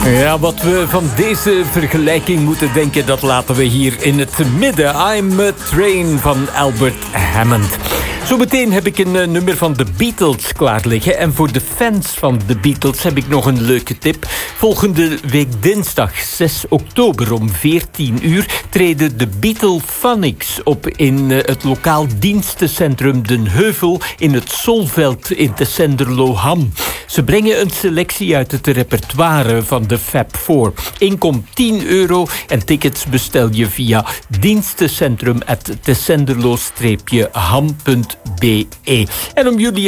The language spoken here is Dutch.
Ja, wat we van deze vergelijking moeten denken, dat laten we hier in het midden. I'm a Train van Albert Hammond. Zometeen heb ik een nummer van de Beatles klaar liggen. En voor de fans van de Beatles heb ik nog een leuke tip. Volgende week dinsdag 6 oktober om 14 uur... treden de Beatlefonics op in het lokaal dienstencentrum Den Heuvel... in het Solveld in Tessenderlo-Ham. Ze brengen een selectie uit het repertoire van de Fab Four. Inkom €10 en tickets bestel je via dienstencentrum@tessenderlo-ham.be. En om jullie